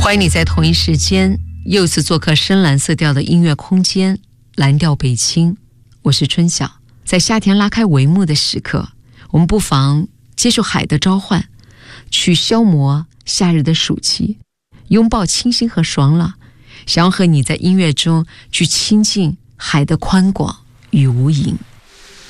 欢迎你在同一时间又次做客深蓝色调的音乐空间，蓝调北青。我是春晓。在夏天拉开帷幕的时刻，我们不妨接受海的召唤，去消磨夏日的暑气，拥抱清新和爽朗，想要和你在音乐中去亲近海的宽广与无垠。